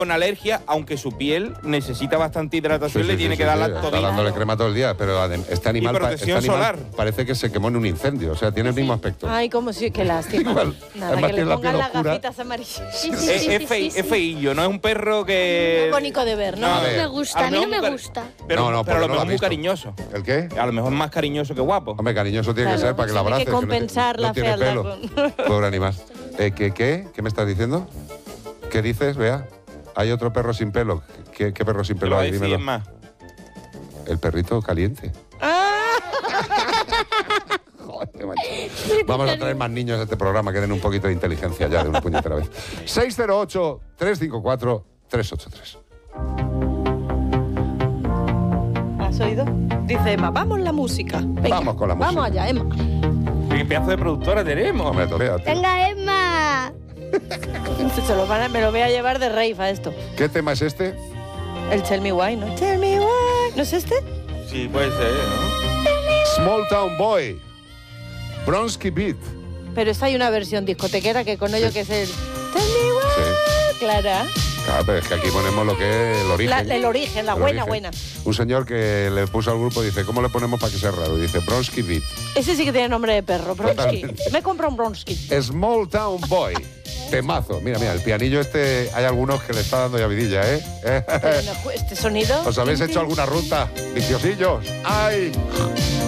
con alergia, aunque su piel necesita bastante hidratación, Sí, le sí, tiene sí, que dar sí, la está todita. dándole crema todo el día, pero este animal, Y protección solar. parece que se quemó en un incendio, o sea, tiene el mismo aspecto. Ay, como si, qué lástima. Igual. Nada, Además que le tiene la pongan piel las oscura. gafitas amarillas. Es feillo, no es un perro que... Bonito de ver, ¿no? A No ver. me gusta, a mí no me gusta. Pero, No, pero a porque lo no lo mejor ha es muy visto. cariñoso. ¿El qué? A lo mejor es más cariñoso que guapo. Hombre, cariñoso tiene que Claro, ser para que la tiene abraces. que compensar no la tiene fealdad pelo. con- Pobre animal. ¿Qué me estás diciendo? ¿Qué dices, Bea? Hay otro perro sin pelo. ¿Qué perro sin Te pelo lo voy a hay? decir Dímelo. es más. El perrito caliente. Ah, Joder, macho. Vamos a traer más niños a este programa que den un poquito de inteligencia ya de una puñetera vez. 608-354-383. ¿Has oído? Dice Emma, vamos la música. Venga, Vamos con la música. Vamos allá, Emma. ¿Qué pedazo de productora tenemos? Hombre, Bea, tío. Venga, Emma. Me lo voy a llevar de rave a esto. ¿Qué tema es este? El Tell Me Why, ¿no? Tell Me Why. ¿No es este? Sí, puede ser, ¿no? Small Town Boy. Bronski Beat. Pero esta hay una versión discotequera que con ello Sí. que es el Tell Me Why. Sí. Clara. Claro, pero es que aquí ponemos lo que es el origen. El origen, la El buena, origen. buena. Un señor que le puso al grupo, dice, ¿cómo le ponemos para que sea raro? Dice, Bronski Beat. Ese sí que tiene nombre de perro, Bronsky. Totalmente. Me compro un Bronsky. Small Town Boy. Temazo. Mira, el pianillo este, hay algunos que le está dando ya vidilla, ¿eh? Pero no, este sonido. ¿Os habéis hecho alguna ruta? Viciosillos. ¡Ay!